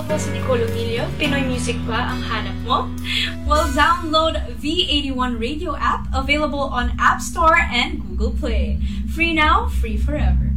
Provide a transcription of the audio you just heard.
Ako po si Nicole Umilio. Pinoy Music ba ang hanap mo? Well, download V81 Radio app, available on App Store and Google Play. Free now, free forever.